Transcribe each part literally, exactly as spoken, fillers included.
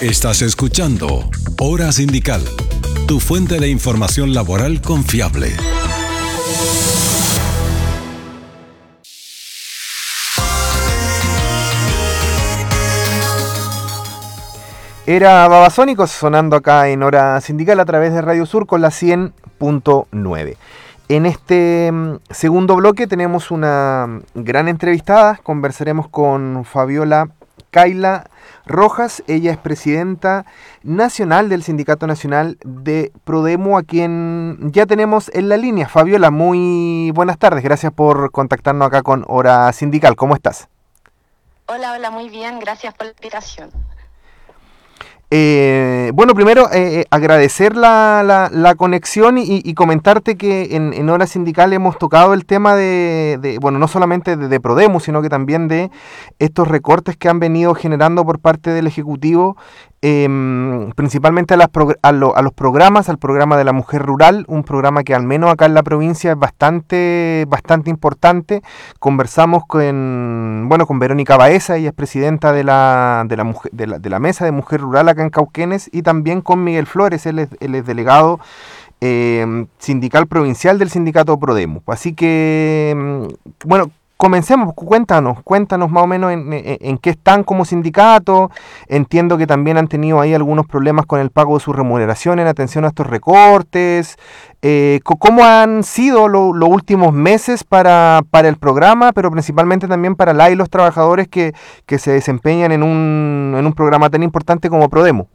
Estás escuchando Hora Sindical, tu fuente de información laboral confiable. Era Babasónicos sonando acá en Hora Sindical a través de Radio Sur con la cien punto nueve. En este segundo bloque tenemos una gran entrevistada. Conversaremos con Fabiola Kaila Rojas. Ella es presidenta nacional del Sindicato Nacional de Prodemu, a quien ya tenemos en la línea. Fabiola, muy buenas tardes. Gracias por contactarnos acá con Hora Sindical. ¿Cómo estás? Hola, hola, muy bien. Gracias por la invitación. Eh, bueno, primero eh, agradecer la, la, la conexión y, y comentarte que en, en Hora Sindical hemos tocado el tema de, de bueno, no solamente de, de Prodemu, sino que también de estos recortes que han venido generando por parte del Ejecutivo, eh, principalmente a, las prog- a, lo, a los programas, al programa de la mujer rural, un programa que al menos acá en la provincia es bastante, bastante importante. Conversamos con, bueno, con Verónica Baeza, ella es presidenta de la, de la, mujer, de la, de la mesa de mujer rural acá en Cauquenes, y también con Miguel Flores, él es, él es delegado eh, sindical provincial del sindicato Prodemu. Así que, bueno, comencemos, cuéntanos, cuéntanos más o menos en, en, en qué están como sindicato. Entiendo que también han tenido ahí algunos problemas con el pago de su remuneración en atención a estos recortes. Eh, ¿Cómo han sido lo, los últimos meses para, para el programa, pero principalmente también para la y los trabajadores que, que se desempeñan en un, en un programa tan importante como Prodemu?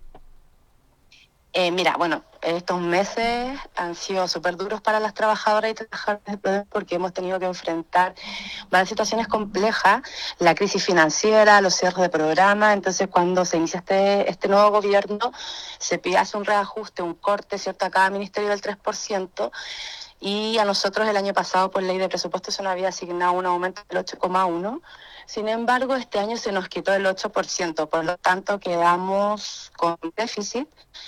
Eh, mira, bueno, estos meses han sido súper duros para las trabajadoras y trabajadores de Prodemu porque hemos tenido que enfrentar varias situaciones complejas, la crisis financiera, los cierres de programa. Entonces, cuando se inicia este, este nuevo gobierno, se pide hace un reajuste, un corte, ¿cierto?, a cada ministerio del tres por ciento, y a nosotros el año pasado, por ley de presupuesto, se nos había asignado un aumento del ocho coma uno por ciento. Sin embargo, este año se nos quitó el ocho por ciento, por lo tanto quedamos con déficit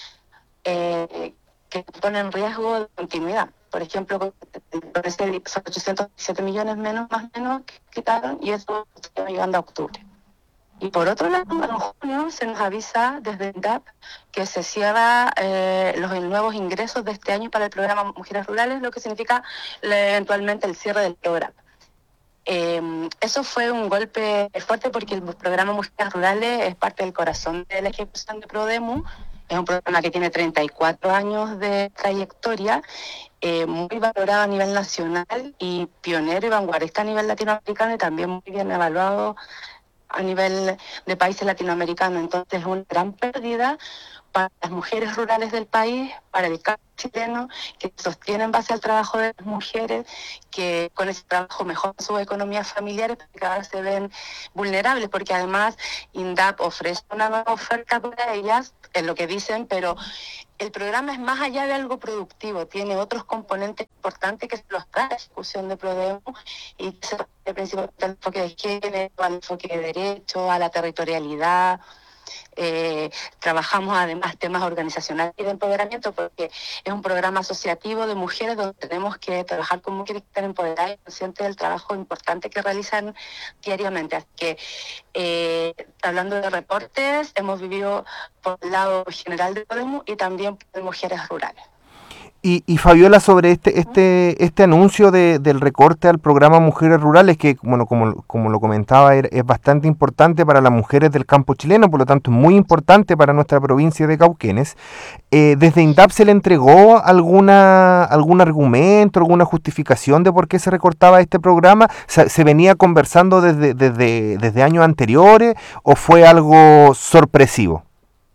Eh, que pone en riesgo de continuidad. Por ejemplo, con ese son ochocientos siete millones menos, más o menos, que quitaron, y eso está llegando a octubre. Y por otro lado, en junio se nos avisa desde I N D A P que se cierra eh, los nuevos ingresos de este año para el programa Mujeres Rurales, lo que significa eventualmente el cierre del programa. Eh, eso fue un golpe fuerte porque el programa Mujeres Rurales es parte del corazón de la ejecución de Prodemu. Es un programa que tiene treinta y cuatro años de trayectoria, eh, muy valorado a nivel nacional y pionero y vanguardista a nivel latinoamericano, y también muy bien evaluado a nivel de países latinoamericanos. Entonces es una gran pérdida para las mujeres rurales del país, para el campo chileno, que sostienen base al trabajo de las mujeres, que con ese trabajo mejoran sus economías familiares, porque ahora se ven vulnerables, porque además I N D A P ofrece una nueva oferta para ellas, es lo que dicen, pero el programa es más allá de algo productivo, tiene otros componentes importantes que se los da la ejecución de Prodemu, y que se refiere principalmente al enfoque de género, al enfoque de derecho, a la territorialidad. Eh, trabajamos además temas organizacionales y de empoderamiento, porque es un programa asociativo de mujeres donde tenemos que trabajar con mujeres que están empoderadas y conscientes del trabajo importante que realizan diariamente. Así que, eh, hablando de reportes, hemos vivido por el lado general de Podemos y también por mujeres rurales. Y, y Fabiola, sobre este este este anuncio de, del recorte al programa Mujeres Rurales, que bueno, como, como lo comentaba, es bastante importante para las mujeres del campo chileno, por lo tanto es muy importante para nuestra provincia de Cauquenes. Eh, ¿Desde I N D A P se le entregó alguna algún argumento, alguna justificación de por qué se recortaba este programa? ¿Se, se venía conversando desde, desde, desde años anteriores o fue algo sorpresivo?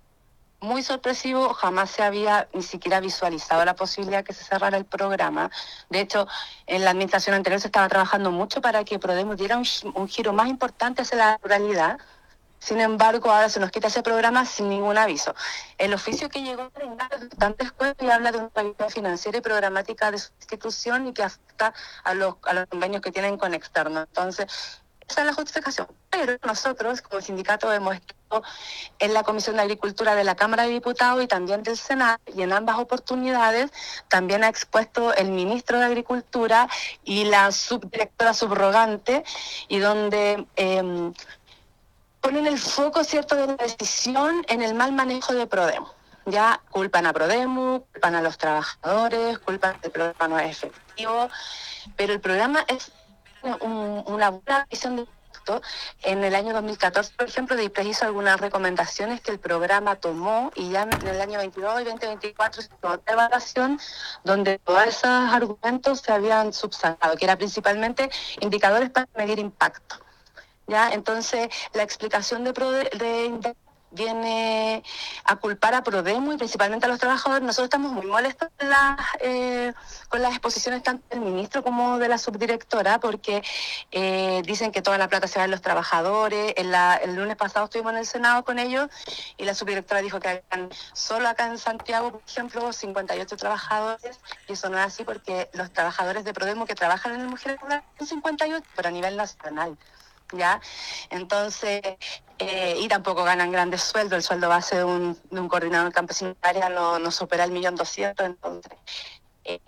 Muy sorpresivo, jamás se había ni siquiera visualizado la posibilidad que se cerrara el programa. De hecho, en la administración anterior se estaba trabajando mucho para que Prodemu diera un, un giro más importante hacia la ruralidad. Sin embargo, ahora se nos quita ese programa sin ningún aviso. El oficio que llegó a brindar tantas cosas y habla de una realidad financiera y programática de su institución y que afecta a los, a los convenios que tienen con externos. Entonces, esa es la justificación. Pero nosotros, como sindicato, hemos estado en la Comisión de Agricultura de la Cámara de Diputados y también del Senado, y en ambas oportunidades también ha expuesto el ministro de Agricultura y la subdirectora subrogante, y donde eh, ponen el foco, ¿cierto?, de la decisión en el mal manejo de Prodemo. Ya culpan a Prodemo, culpan a los trabajadores, culpan que el programa no es efectivo, pero el programa es un, una buena visión de impacto. En el año dos mil catorce, por ejemplo, DIPRES hizo algunas recomendaciones que el programa tomó y ya en el año veintidós y veinte veinticuatro se tomó otra evaluación donde todos esos argumentos se habían subsanado, que era principalmente indicadores para medir impacto. ¿Ya? Entonces, la explicación de, Prode, de viene a culpar a Prodemo y principalmente a los trabajadores. Nosotros estamos muy molestos con las, eh, con las exposiciones tanto del ministro como de la subdirectora, porque eh, dicen que toda la plata se va a los trabajadores. En la, el lunes pasado estuvimos en el Senado con ellos y la subdirectora dijo que habían solo acá en Santiago, por ejemplo, cincuenta y ocho trabajadores, y eso no es así porque los trabajadores de Prodemo que trabajan en el Mujeres Rurales son cincuenta y ocho, pero a nivel nacional. ¿Ya? Entonces, eh, y tampoco ganan grandes sueldos, el sueldo base de un, de un coordinador campesino no, no supera el millón doscientos, entonces eh,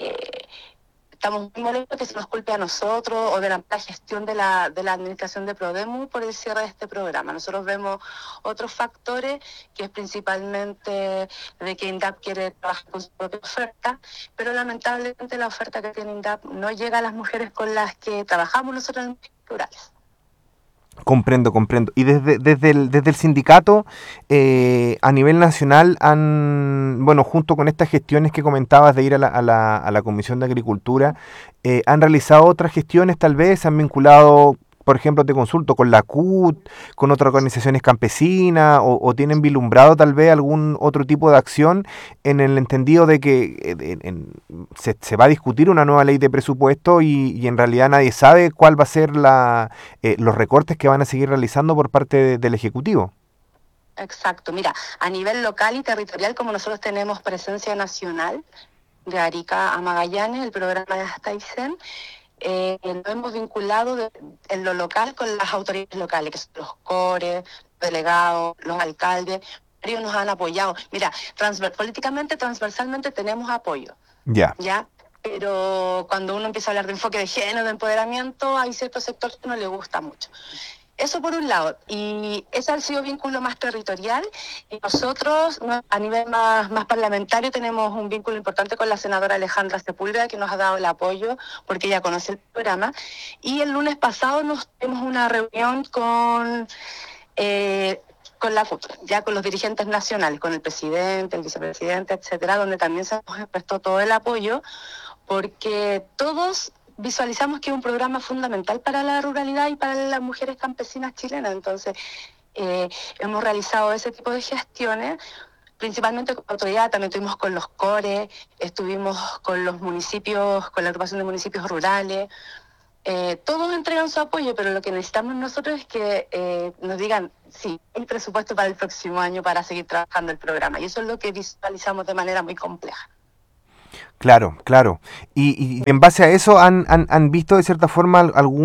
estamos muy molestos que se nos culpe a nosotros o de la gestión de la, de la administración de Prodemo por el cierre de este programa. Nosotros vemos otros factores, que es principalmente de que INDAP quiere trabajar con su propia oferta, pero lamentablemente la oferta que tiene INDAP no llega a las mujeres con las que trabajamos nosotros en mujeres rurales. Comprendo, comprendo. Y desde, desde, el, desde el sindicato, eh, a nivel nacional, han, bueno, junto con estas gestiones que comentabas de ir a la, a la, a la Comisión de Agricultura, eh, han realizado otras gestiones tal vez, han vinculado, por ejemplo, te consulto, con la C U T, con otras organizaciones campesinas, o, o tienen vislumbrado tal vez algún otro tipo de acción en el entendido de que en, en, se, se va a discutir una nueva ley de presupuesto y, y en realidad nadie sabe cuál va a ser la, eh, los recortes que van a seguir realizando por parte de, del Ejecutivo. Exacto, mira, a nivel local y territorial, como nosotros tenemos presencia nacional, de Arica a Magallanes, el programa de Astaicen, Eh, lo hemos vinculado de, en lo local con las autoridades locales, que son los core, los delegados, los alcaldes. Ellos nos han apoyado. Mira, transver, políticamente, transversalmente tenemos apoyo. Ya. ¿Ya? Pero cuando uno empieza a hablar de enfoque de género, de empoderamiento, hay ciertos sectores que no le gusta mucho. Eso por un lado, y ese ha sido vínculo más territorial, y nosotros a nivel más, más parlamentario tenemos un vínculo importante con la senadora Alejandra Sepúlveda, que nos ha dado el apoyo porque ella conoce el programa, y el lunes pasado nos tuvimos una reunión con, eh, con la C U T, ya con los dirigentes nacionales, con el presidente, el vicepresidente, etcétera, donde también se nos prestó todo el apoyo, porque todos visualizamos que es un programa fundamental para la ruralidad y para las mujeres campesinas chilenas. Entonces, eh, hemos realizado ese tipo de gestiones, principalmente con la autoridad, también estuvimos con los core, estuvimos con los municipios, con la agrupación de municipios rurales. Eh, todos entregan su apoyo, pero lo que necesitamos nosotros es que eh, nos digan, sí, hay presupuesto para el próximo año para seguir trabajando el programa. Y eso es lo que visualizamos de manera muy compleja. Claro, claro. Y, y en base a eso, ¿han, han, han visto de cierta forma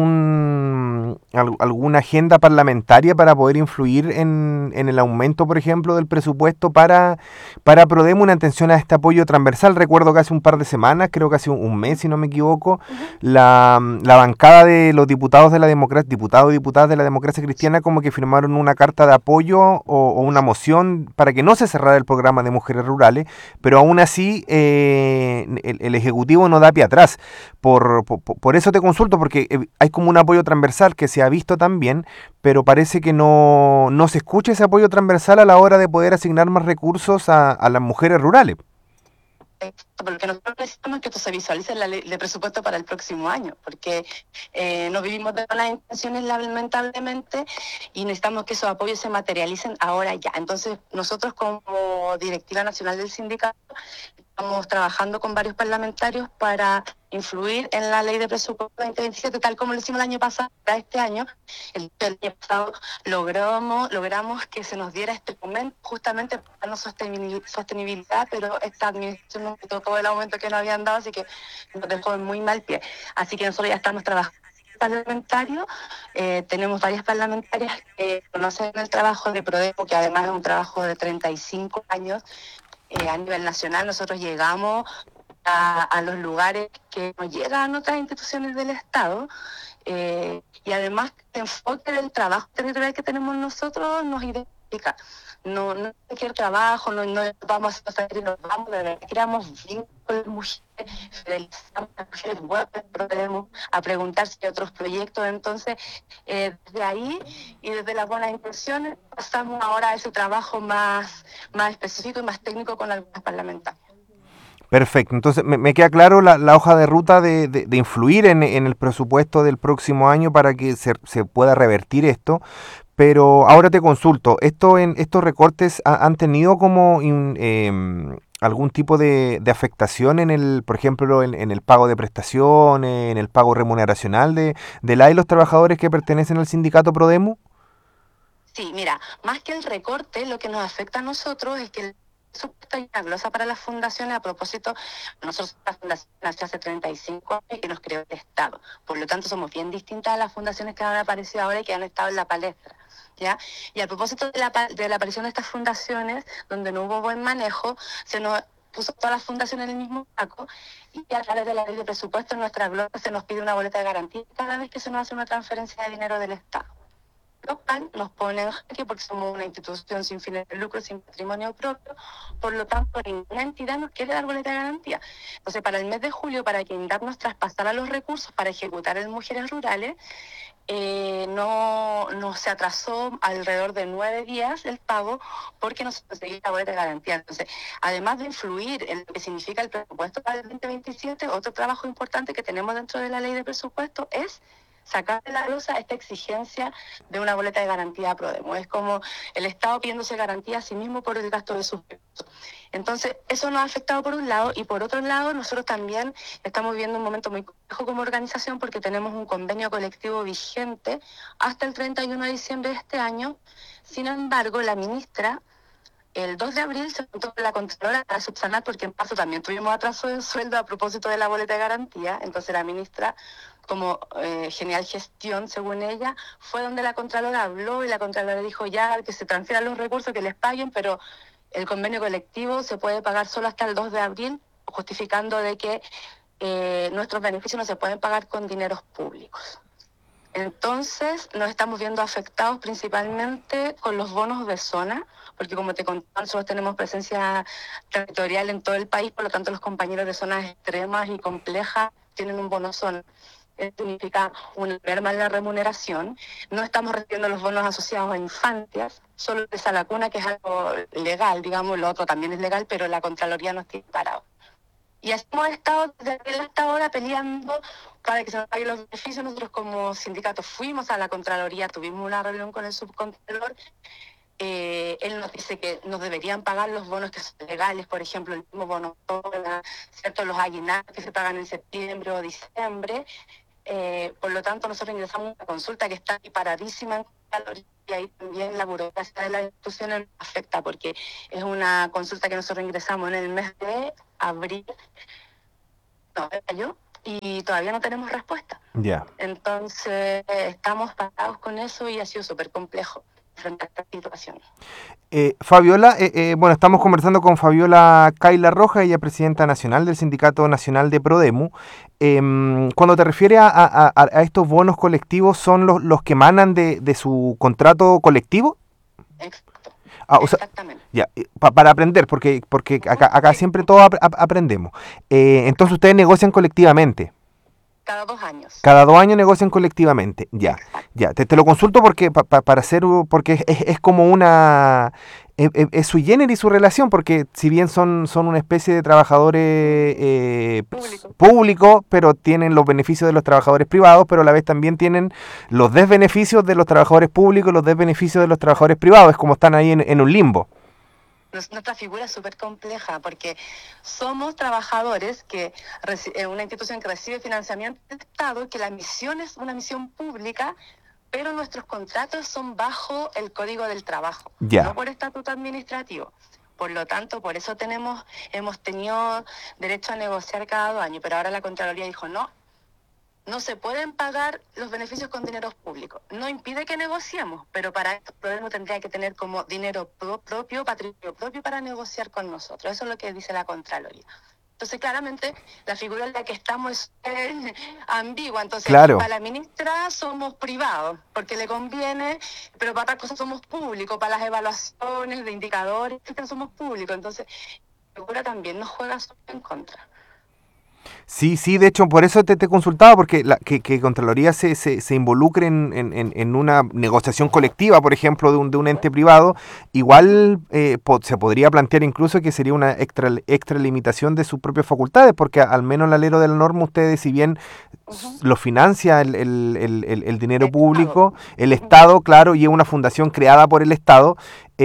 algún al, alguna agenda parlamentaria para poder influir en, en el aumento, por ejemplo, del presupuesto para, para Prodemo, una atención a este apoyo transversal? Recuerdo que hace un par de semanas, creo que hace un, un mes, si no me equivoco, uh-huh. la, la bancada de los diputados de la democracia, diputados y diputadas de la democracia cristiana, como que firmaron una carta de apoyo o, o una moción para que no se cerrara el programa de mujeres rurales, pero aún así eh, El, el Ejecutivo no da pie atrás. Por, por, por eso te consulto, porque hay como un apoyo transversal que se ha visto también, pero parece que no, no se escucha ese apoyo transversal a la hora de poder asignar más recursos a, a las mujeres rurales. Porque nosotros necesitamos que esto se visualice en la ley de presupuesto para el próximo año, porque eh, no vivimos de buenas intenciones lamentablemente y necesitamos que esos apoyos se materialicen ahora ya. Entonces nosotros como directiva nacional del sindicato estamos trabajando con varios parlamentarios para influir en la ley de presupuesto veinte veintisiete, tal como lo hicimos el año pasado, para este año. El, el año pasado logramos, logramos que se nos diera este aumento justamente para darnos sostenibilidad, pero esta administración nos quitó todo el aumento que nos habían dado, así que nos dejó en muy mal pie. Así que nosotros ya estamos trabajando parlamentario, eh, tenemos varias parlamentarias que conocen el trabajo de Prodemo, que además es un trabajo de treinta y cinco años, eh, a nivel nacional. Nosotros llegamos a, a los lugares que nos llegan otras instituciones del Estado, eh, Y además, el enfoque del trabajo territorial que tenemos nosotros nos identifica. No, no cualquier trabajo, no, no vamos a hacer y nos vamos, de verdad, creamos vínculos, mujeres, fidelizamos a mujeres, vuelven a preguntar si hay otros proyectos. Entonces, eh, desde ahí y desde las buenas intenciones, pasamos ahora a ese trabajo más, más específico y más técnico con algunas parlamentarias. Perfecto, entonces me, me queda claro la, la hoja de ruta de, de, de influir en, en el presupuesto del próximo año para que se, se pueda revertir esto, pero ahora te consulto, ¿esto en, ¿estos recortes ha, han tenido como in, eh, algún tipo de, de afectación en el, por ejemplo, en, en el pago de prestaciones, en el pago remuneracional de, de la y los trabajadores que pertenecen al sindicato Prodemu? Sí, mira, más que el recorte, lo que nos afecta a nosotros es que el presupuesto hay una glosa para las fundaciones. A propósito, nosotros la fundación nació hace treinta y cinco años y nos creó el Estado. Por lo tanto, somos bien distintas a las fundaciones que han aparecido ahora y que han estado en la palestra, ¿ya? Y a propósito de la, de la aparición de estas fundaciones, donde no hubo buen manejo, se nos puso todas las fundaciones en el mismo saco, y a través de la ley de presupuesto en nuestra glosa se nos pide una boleta de garantía cada vez que se nos hace una transferencia de dinero del Estado. Local nos ponen jaque porque somos una institución sin fines de lucro, sin patrimonio propio, por lo tanto ninguna entidad nos quiere dar boleta de garantía. Entonces, para el mes de julio, para que INDAP nos traspasara los recursos para ejecutar en mujeres rurales, eh, no, no se atrasó alrededor de nueve días el pago porque no se conseguía la boleta de garantía. Entonces, además de influir en lo que significa el presupuesto para el veinte veintisiete, otro trabajo importante que tenemos dentro de la ley de presupuesto es sacar de la glosa esta exigencia de una boleta de garantía a Prodemu. Es como el Estado pidiéndose garantía a sí mismo por el gasto de sus recursos. Entonces, eso nos ha afectado por un lado, y por otro lado, nosotros también estamos viviendo un momento muy complejo como organización porque tenemos un convenio colectivo vigente hasta el treinta y uno de diciembre de este año. Sin embargo, la ministra, el dos de abril, se juntó con la Contralora para subsanar, porque en paso también tuvimos atraso de sueldo a propósito de la boleta de garantía. Entonces la ministra, como eh, genial gestión, según ella, fue donde la Contralora habló y la Contralora dijo ya que se transfieran los recursos, que les paguen, pero el convenio colectivo se puede pagar solo hasta el dos de abril, justificando de que eh, nuestros beneficios no se pueden pagar con dineros públicos. Entonces nos estamos viendo afectados principalmente con los bonos de zona, porque como te contaba, nosotros tenemos presencia territorial en todo el país, por lo tanto los compañeros de zonas extremas y complejas tienen un bono zona. Esto significa una merma en la remuneración. No estamos recibiendo los bonos asociados a infancias, solo de la cuna, que es algo legal, digamos, lo otro también es legal, pero la Contraloría no está parado. Y así hemos estado desde hasta ahora peleando para que se nos paguen los beneficios. Nosotros como sindicato fuimos a la Contraloría, tuvimos una reunión con el subcontralor. Eh, él nos dice que nos deberían pagar los bonos que son legales, por ejemplo, el mismo bono, ¿cierto? Los aguinaldos que se pagan en septiembre o diciembre. Eh, por lo tanto, nosotros ingresamos una consulta que está paradísima en Contraloría, y ahí también la burocracia de la institución nos afecta, porque es una consulta que nosotros ingresamos en el mes de abril, no, de mayo, y todavía no tenemos respuesta. Ya. Yeah. Entonces, estamos parados con eso y ha sido súper complejo frente a esta situación. Eh, Fabiola, eh, eh, bueno, estamos conversando con Fabiola Kaila Roja, ella es presidenta nacional del Sindicato Nacional de Prodemu. Eh, cuando te refieres a, a, a estos bonos colectivos, ¿son los, los que emanan de, de su contrato colectivo? Exacto. Ah, o sea, exactamente. Ya, pa, para aprender, porque, porque acá, acá siempre todos ap ap aprendemos. Eh, entonces ustedes negocian colectivamente. Cada dos años. Cada dos años negocian colectivamente, ya, Exacto. ya. Te, te lo consulto porque pa, pa, para hacer, porque es, es como una, es, es sui generis su relación, porque si bien son, son una especie de trabajadores eh, Público. públicos, pero tienen los beneficios de los trabajadores privados, pero a la vez también tienen los desbeneficios de los trabajadores públicos, los desbeneficios de los trabajadores privados, es como están ahí en, en un limbo. Nuestra figura es súper compleja porque somos trabajadores, que una institución que recibe financiamiento del Estado, que la misión es una misión pública, pero nuestros contratos son bajo el Código del Trabajo, yeah. no por estatuto administrativo. Por lo tanto, por eso tenemos, hemos tenido derecho a negociar cada dos años, pero ahora la Contraloría dijo no. No se pueden pagar los beneficios con dineros públicos. No impide que negociemos, pero para esto Prodemu tendría que tener como dinero propio, patrimonio propio para negociar con nosotros. Eso es lo que dice la Contraloría. Entonces, claramente, la figura en la que estamos es eh, ambigua. Entonces, Claro. para la ministra somos privados, porque le conviene, pero para otras cosas somos públicos, para las evaluaciones de indicadores, etcétera, somos públicos. Entonces, la figura también nos juega en contra. Sí, sí, de hecho, por eso te, te consultaba, porque la, que, que Contraloría se, se, se involucre en, en, en una negociación colectiva, por ejemplo, de un, de un ente privado, igual eh, po, se podría plantear incluso que sería una extra, extra limitación de sus propias facultades, porque a, al menos el alero de la norma, ustedes, si bien uh-huh. lo financia el, el, el, el, el dinero el público, Estado. el Estado, claro, y es una fundación creada por el Estado,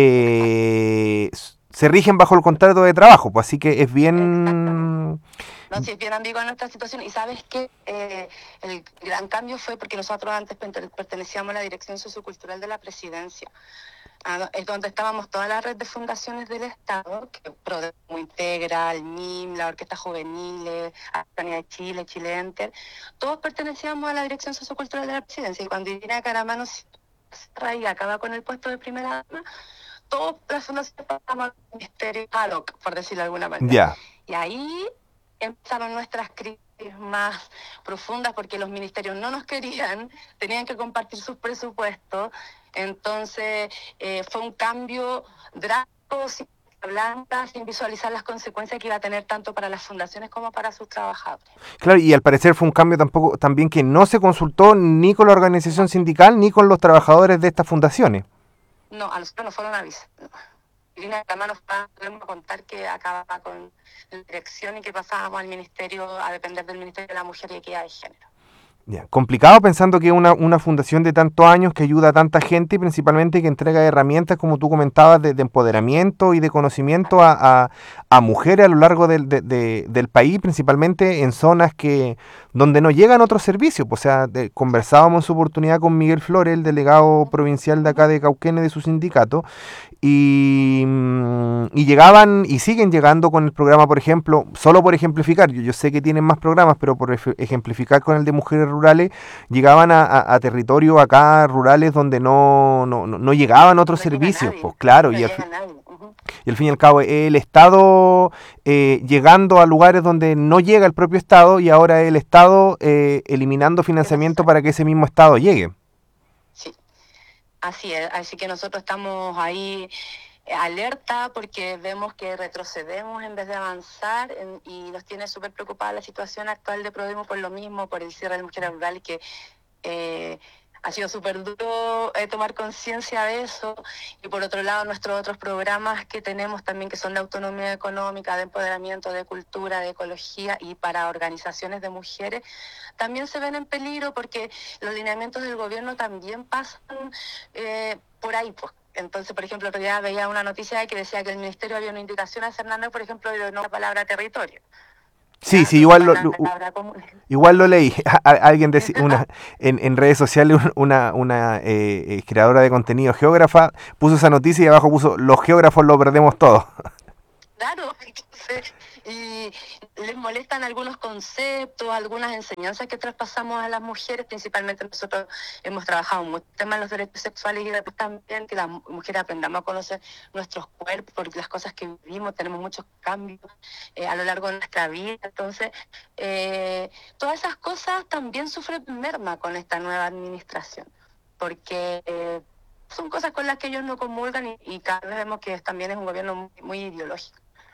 eh, se rigen bajo el contrato de trabajo, pues así que es bien... No, sí, es bien ambigua nuestra situación. Y sabes que eh, el gran cambio fue porque nosotros antes pertenecíamos a la Dirección Sociocultural de la Presidencia. Ah, es donde estábamos toda la red de fundaciones del Estado, que Prodemo integra, el M I M, la Orquesta Juveniles, Araucanía de Chile, Chile Enter, todos pertenecíamos a la Dirección Sociocultural de la Presidencia. Y cuando Irina Caramano se cerra y acaba con el puesto de primera dama, todas las fundaciones pasamos al ministerio ad hoc, por decirlo de alguna manera. Yeah. Y ahí empezaron nuestras crisis más profundas porque los ministerios no nos querían, tenían que compartir sus presupuestos, entonces eh, fue un cambio drástico, sin blanca, sin visualizar las consecuencias que iba a tener tanto para las fundaciones como para sus trabajadores. Claro, y al parecer fue un cambio tampoco también que no se consultó ni con la organización sindical ni con los trabajadores de estas fundaciones. No, a nosotros nos fueron a avisar. Irina Caramano podemos contar que acababa con la dirección y que pasábamos al ministerio a depender del Ministerio de la Mujer y Equidad de Género. Yeah. Complicado pensando que una, una fundación de tantos años que ayuda a tanta gente y principalmente que entrega herramientas, como tú comentabas, de, de empoderamiento y de conocimiento a, a, a mujeres a lo largo del, de, de, del país, principalmente en zonas que donde no llegan otros servicios. O sea, de, conversábamos en su oportunidad con Miguel Flores, el delegado provincial de acá de Cauquenes de su sindicato, y, y llegaban y siguen llegando con el programa, por ejemplo, solo por ejemplificar, yo, yo sé que tienen más programas, pero por ejemplificar con el de mujeres rurales, llegaban a, a, a territorios acá rurales donde no, no, no llegaban otros no servicios, pues claro, no y, al fi- uh-huh. y al fin y al cabo el Estado eh, llegando a lugares donde no llega el propio Estado y ahora el Estado eh, eliminando financiamiento para que ese mismo Estado llegue. Sí, así es, así que nosotros estamos ahí alerta porque vemos que retrocedemos en vez de avanzar en, y nos tiene súper preocupada la situación actual de Prodemo por lo mismo, por el cierre de mujeres rurales que eh, ha sido súper duro eh, tomar conciencia de eso, y por otro lado nuestros otros programas que tenemos también que son de autonomía económica, de empoderamiento, de cultura, de ecología y para organizaciones de mujeres también se ven en peligro porque los lineamientos del gobierno también pasan eh, por ahí, pues. Entonces, por ejemplo, otro día veía una noticia que decía que el ministerio había una indicación a Fernández, por ejemplo, de no la palabra territorio. Sí, sí, igual lo, lo, igual lo leí. A, alguien decía una, en, en redes sociales, una, una eh, creadora de contenido geógrafa puso esa noticia y abajo puso, los geógrafos lo perdemos todo. Claro, entonces, y les molestan algunos conceptos, algunas enseñanzas que traspasamos a las mujeres, principalmente nosotros hemos trabajado mucho el tema de los derechos sexuales y después también que las mujeres aprendamos a conocer nuestros cuerpos, porque las cosas que vivimos, tenemos muchos cambios eh, a lo largo de nuestra vida, entonces eh, todas esas cosas también sufren merma con esta nueva administración, porque eh, son cosas con las que ellos no comulgan y, y cada vez vemos que también es un gobierno muy, muy ideológico.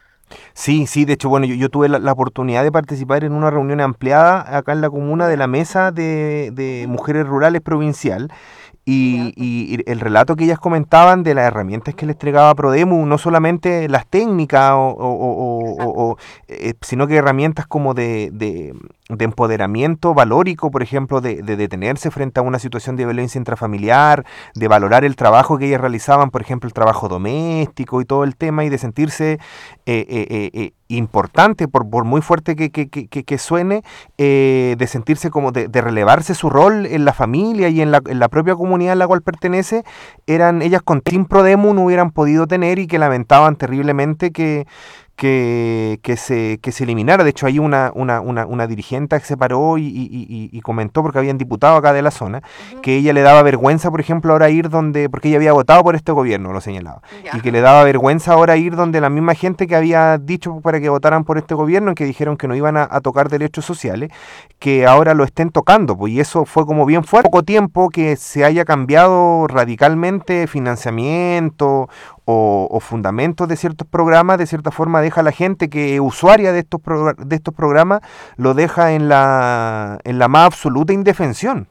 Sí, sí, de hecho, bueno, yo, yo tuve la, la oportunidad de participar en una reunión ampliada acá en la comuna de la Mesa de, de Mujeres Rurales Provincial y, y el relato que ellas comentaban de las herramientas que les entregaba Prodemu, no solamente las técnicas, o, o, o, o, o, eh, sino que herramientas como de, de, de empoderamiento valórico, por ejemplo, de, de detenerse frente a una situación de violencia intrafamiliar, de valorar el trabajo que ellas realizaban, por ejemplo, el trabajo doméstico y todo el tema, y de sentirse eh, eh, eh, importante, por, por muy fuerte que, que, que, que suene, eh, de sentirse como de, de relevarse su rol en la familia y en la, en la propia comunidad a la cual pertenece, eran ellas con Team Prodemu no hubieran podido tener y que lamentaban terriblemente que, que, que, se, que se eliminara. De hecho, hay una, una, una, una dirigente que se paró y, y, y, y comentó, porque habían diputado acá de la zona, uh-huh. que ella le daba vergüenza, por ejemplo, ahora ir donde, porque ella había votado por este gobierno, lo señalaba, yeah. y que le daba vergüenza ahora ir donde la misma gente que había dicho para que votaran por este gobierno, y que dijeron que no iban a, a tocar derechos sociales, que ahora lo estén tocando, pues, y eso fue como bien fuerte. Poco tiempo que se haya cambiado radicalmente financiamiento o, o fundamentos de ciertos programas, de cierta forma deja a la gente que es usuaria de estos pro, de estos programas, lo deja en la en la más absoluta indefensión.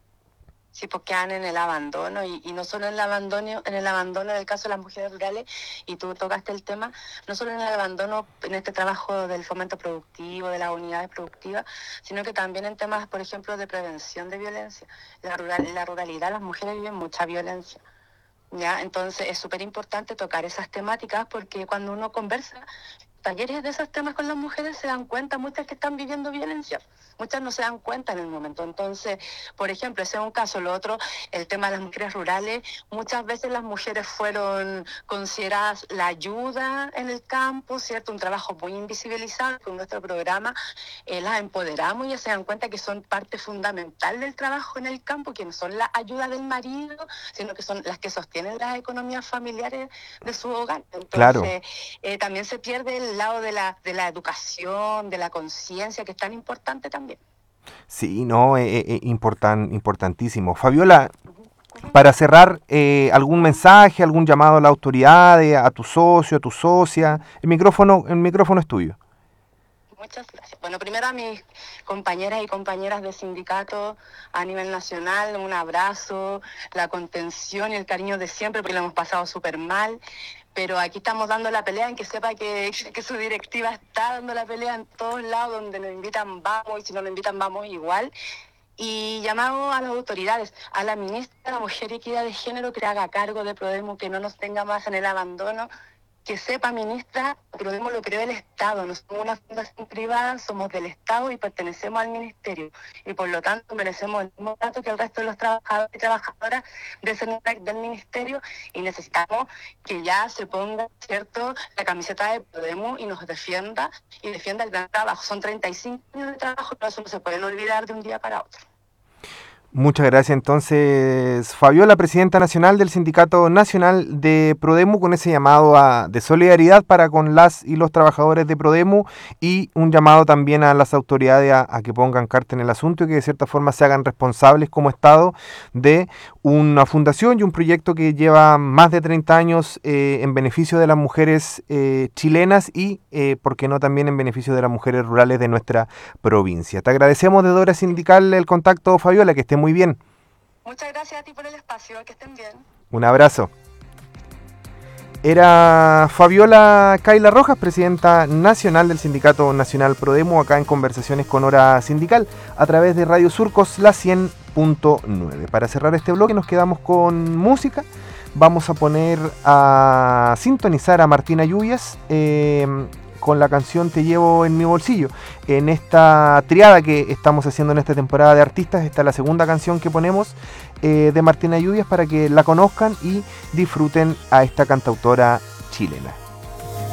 Sí, pues quedan en el abandono, y, y no solo en el abandono, en el abandono del caso de las mujeres rurales, y tú tocaste el tema, no solo en el abandono en este trabajo del fomento productivo, de las unidades productivas, sino que también en temas, por ejemplo, de prevención de violencia. La, rural, la ruralidad, las mujeres viven mucha violencia. ¿Ya? Entonces es súper importante tocar esas temáticas, porque cuando uno conversa talleres de esos temas con las mujeres se dan cuenta muchas que están viviendo violencia, muchas no se dan cuenta en el momento. Entonces, por ejemplo, ese es un caso. Lo otro, el tema de las mujeres rurales, muchas veces las mujeres fueron consideradas la ayuda en el campo, ¿cierto? Un trabajo muy invisibilizado. Con nuestro programa eh, las empoderamos y ya se dan cuenta que son parte fundamental del trabajo en el campo, que no son la ayuda del marido, sino que son las que sostienen las economías familiares de su hogar. Entonces, claro. eh, también se pierde el lado de la, de la educación, de la conciencia, que es tan importante también. Sí, no, es eh, eh, important, importantísimo. Fabiola, para cerrar, eh, ¿algún mensaje, algún llamado a la autoridad, a tu socio, a tu socia? El micrófono, el micrófono es tuyo. Muchas gracias. Bueno, primero a mis compañeras y compañeras de sindicato a nivel nacional, un abrazo, la contención y el cariño de siempre, porque lo hemos pasado súper mal. Pero aquí estamos dando la pelea, en que sepa que, que su directiva está dando la pelea en todos lados, donde nos invitan vamos, y si no nos invitan vamos igual. Y llamamos a las autoridades, a la ministra de la Mujer y Equidad de Género, que haga cargo de Prodemu, que no nos tenga más en el abandono. Que sepa, ministra, Prodemu lo creó el Estado, no somos una fundación privada, somos del Estado y pertenecemos al Ministerio. Y por lo tanto merecemos el mismo trato que el resto de los trabajadores y trabajadoras de ese, del Ministerio, y necesitamos que ya se ponga, ¿cierto?, la camiseta de Prodemu y nos defienda, y defienda el gran trabajo. Son treinta y cinco años de trabajo, pero eso no se pueden olvidar de un día para otro. Muchas gracias. Entonces, Fabiola, presidenta nacional del Sindicato Nacional de Prodemu, con ese llamado a, de solidaridad para con las y los trabajadores de Prodemu, y un llamado también a las autoridades a, a que pongan carta en el asunto y que de cierta forma se hagan responsables como Estado de una fundación y un proyecto que lleva más de treinta años eh, en beneficio de las mujeres eh, chilenas y, eh, por qué no, también en beneficio de las mujeres rurales de nuestra provincia. Te agradecemos desde Hora Sindical el contacto, Fabiola, que esté muy bien. Muchas gracias a ti por el espacio, que estén bien. Un abrazo. Era Fabiola Kaila Rojas, presidenta nacional del Sindicato Nacional Prodemu, acá en Conversaciones con Hora Sindical, a través de Radio Surcos, la cien punto nueve. Para cerrar este bloque nos quedamos con música. Vamos a poner a sintonizar a Martina Lluvias eh, con la canción Te llevo en mi bolsillo. En esta triada que estamos haciendo en esta temporada de artistas, esta es la segunda canción que ponemos eh, de Martina Lluvias, para que la conozcan y disfruten a esta cantautora chilena.